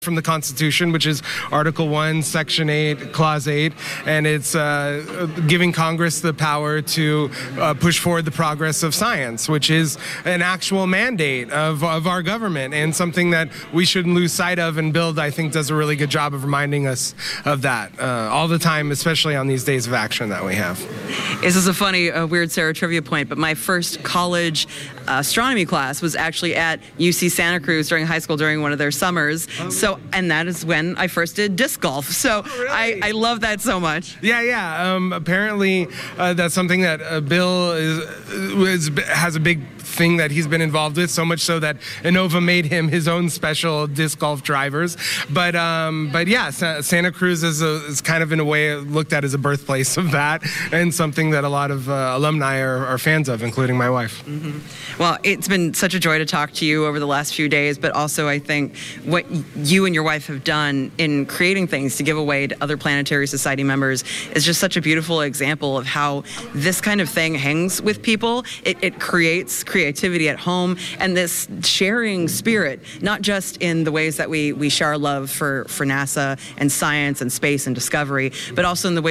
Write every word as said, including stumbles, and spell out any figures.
from the Constitution, which is Article one, Section eight, Clause eight, and it's uh, giving Congress the power to uh, push forward the progress of science, which is an actual mandate of, of our government and something that we shouldn't lose sight of. And Bill, I think, does a really good job of reminding us of that uh, all the time, especially on these days of action that we have. This is a funny, uh, weird Sarah trivia point, but my first college uh, astronomy class was actually at U C Santa Cruz during high school during one of their summers. Oh. So, and that is when I first did disc golf. So oh, really? I, I love that so much. Yeah, yeah. Um, apparently, uh, that's something that uh, Bill is, is has a big thing that he's been involved with, so much so that Innova made him his own special disc golf drivers. But um, but yeah, Sa Santa Cruz is, a, is kind of in a way looked at as a birthplace of that, and something that a lot of uh, alumni are, are fans of, including my wife. Mm-hmm. Well, it's been such a joy to talk to you over the last few days, but also I think what you and your wife have done in creating things to give away to other Planetary Society members is just such a beautiful example of how this kind of thing hangs with people. It, it creates creativity at home and this sharing spirit, not just in the ways that we, we share our love for, for NASA and science and space and discovery, but also in the way